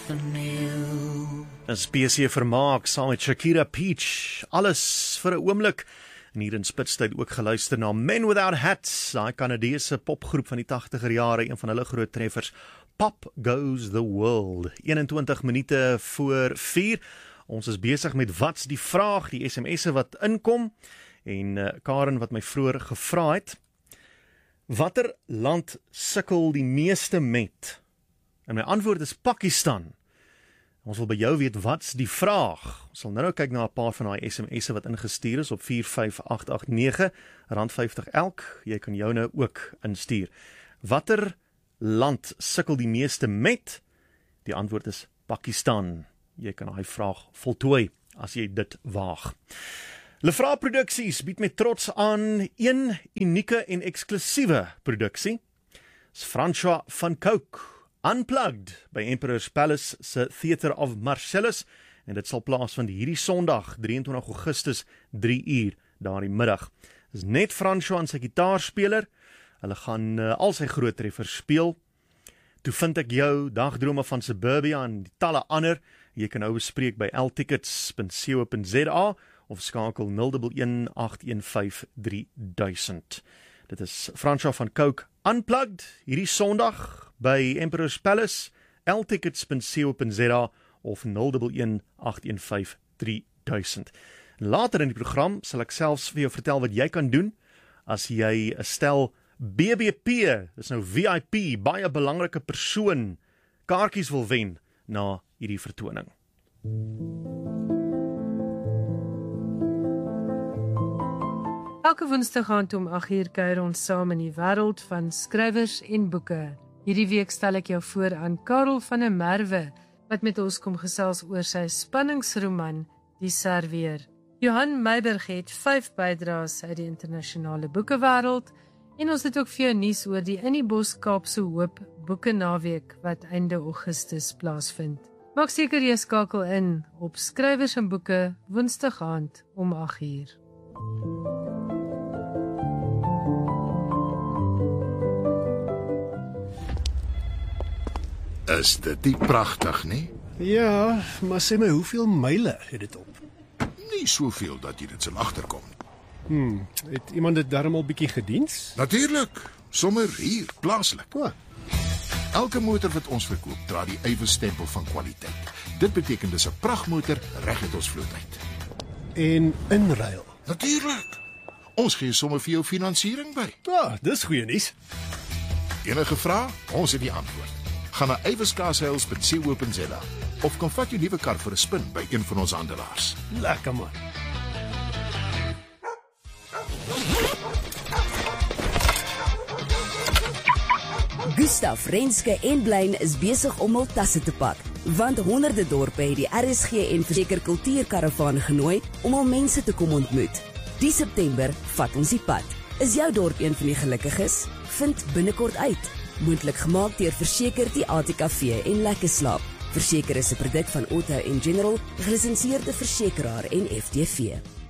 'n spesie vermaak saam met Shakira Peach, alles vir 'n oomblik. En hier in Spitstyd ook geluister na Men Without Hats, daai Kanadese popgroep van die 80er jare, een van hulle groot treffers, Pop Goes the World. 21 minute voor 4. Ons is besig met wat's die vraag, die SMS'e wat inkom. En Karen wat my vroeër gevra het, watter land sukkel die meeste met? En my antwoord is Pakistan. Ons wil by jou weet, wat's die vraag? Ons sal nou kyk na 'n paar van daai SMS'e wat ingestuur is op 45889, R50 elk. Jy kan joune ook instuur. Watter land sukkel die meeste met? Die antwoord is Pakistan. Jy kan daai vraag voltooi as jy dit waag. Lefra Produksies bied met trots aan een unieke en eksklusiewe produksie. Is François van Cooke, Unplugged by Emperor's Palace se Theatre of Marcellus, en dit sal plaasvind hierdie Sondag 23 Augustus 3 uur daar die middag. Is net François en sy gitaarspeler. Hulle gaan al sy groot treffers speel. Toe vind ek jou, Dagdrome van Suburbia en die talle ander. Jy kan nou bespreek by ltickets.co.za of skakel 011-815-3000. Dit is François van Cooke, Unplugged, hierdie Sondag by Emperor's Palace, ltickets.co.za of 011-815-3000. Later in die program sal ek selfs vir jou vertel wat jy kan doen as jy 'n stel BBP, dis nou VIP, baie belangrike persoon, kaartjies wil wen na hierdie vertoning. Elke woensdag aand om 8uur kuier ons saam in die wêreld van skrywers en boeke. Hierdie week stel ek jou voor aan Karel van der Merwe, wat met ons kom gesels oor sy spanningsroman Die Serveer. Johan Meiberg het 5 bydraes uit die internasionale boekewêreld, en ons het ook vir jou nuus oor die In die Bos Kaapse Hoop boekenaweek wat einde Augustus plaasvind. Maak seker jy skakel in op Skrywers en Boeke woensdag aand om 8uur. Is dit nie pragtig, nie? Ja, maar sê my, hoeveel myle het dit op? Nie soveel dat jy dit sal agterkom. Het iemand dit darm al bietjie gediens? Natuurlik, sommer hier, plaaslik. O, Elke motor wat ons verkoop, dra die ywerstempel van kwaliteit. Dit beteken dis 'n pragtmotor reg uit ons vloot uit. en inruil. Natuurlik. Ons gee sommer vir jou finansiering by. Ja, dis goeie nuus. Enige vrae? Ons het die antwoord. Gaan na ywerskaashuils.co.za of kom vat jou nuwe kar vir 'n spin by een van ons handelaars. Lekker man. Gustav, Renske en Blyn is besig om hul tasse te pak, want honderde dorpe het die RSG en Verseker Kultuurkaravaan genooi om al mense te kom ontmoet. Die September vat ons die pad. Is jou dorp een van die gelukkiges? Vind binnekort uit. Moontlik gemaak deur Verseker die ATKV en Lekker Slaap. Verseker is 'n produk van Otto & General, gelisenseerde versekeraar en FTV.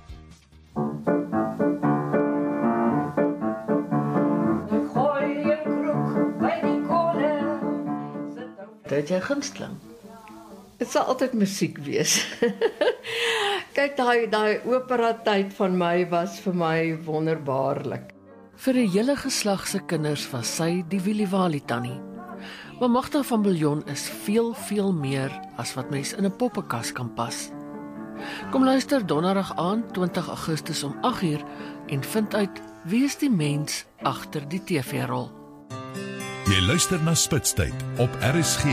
Het jy gunsteling? Dit sal altyd musiek wees. Kyk, daai opera tyd van my was vir my wonderbaarlik. Vir 'n hele geslag se kinders was sy die Williewalie tannie. Maar Magda van Biljon is veel meer as wat mens in 'n poppenkas kan pas. Kom luister donderdag aand 20 Augustus om 8uur en vind uit wie is die mens agter die TV-rol. Jy luister na Spitstyd op RSG.